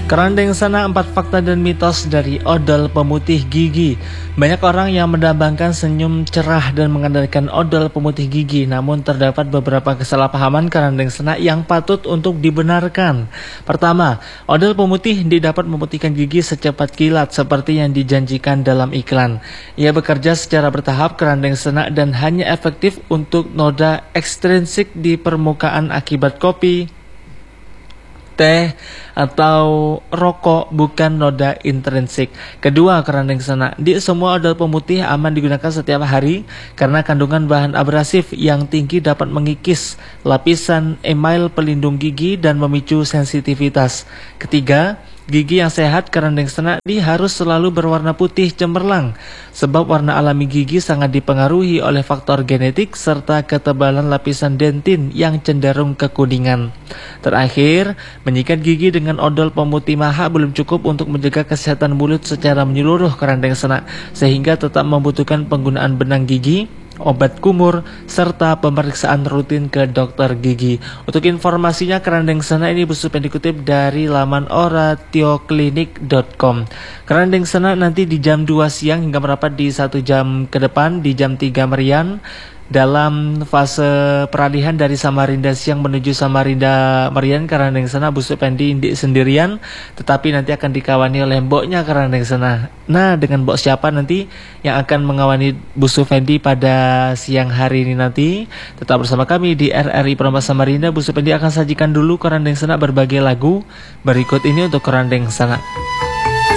Kerandeng sana 4 fakta dan mitos dari odol pemutih gigi. Banyak orang yang mendambangkan senyum cerah dan mengandalkan odol pemutih gigi, namun terdapat beberapa kesalahpahaman kerandeng sana yang patut untuk dibenarkan. Pertama, odol pemutih dapat memutihkan gigi secepat kilat seperti yang dijanjikan dalam iklan. Ia bekerja secara bertahap kerandeng sana dan hanya efektif untuk noda ekstrinsik di permukaan akibat kopi, teh, atau rokok, bukan noda intrinsik. Kedua, kerandeng sana. Di semua odol pemutih aman digunakan setiap hari karena kandungan bahan abrasif yang tinggi dapat mengikis lapisan email pelindung gigi dan memicu sensitivitas. Ketiga, gigi yang sehat kerandeng sana harus selalu berwarna putih cemerlang, sebab warna alami gigi sangat dipengaruhi oleh faktor genetik serta ketebalan lapisan dentin yang cenderung kekuningan. Terakhir, menyikat gigi dengan odol pemutih maha belum cukup untuk menjaga kesehatan mulut secara menyeluruh kerandeng sana, sehingga tetap membutuhkan penggunaan benang gigi, obat kumur, serta pemeriksaan rutin ke dokter gigi. Untuk informasinya, kerandeng sana ini yang dikutip dari laman oratioklinik.com. Kerandeng sana nanti di jam 2 siang hingga merapat di 1 jam ke depan di jam 3 Merian. Dalam fase peralihan dari Samarinda siang menuju Samarinda Merian, kerandeng sana Bu Supendi indik sendirian, tetapi nanti akan dikawani oleh mboknya kerandeng sana. Nah, dengan mbok siapa nanti yang akan mengawani Bu Supendi pada siang hari ini nanti? Tetap bersama kami di RRI Perumbas Samarinda. Bu Supendi akan sajikan dulu kerandeng sana berbagai lagu berikut ini untuk kerandeng sana.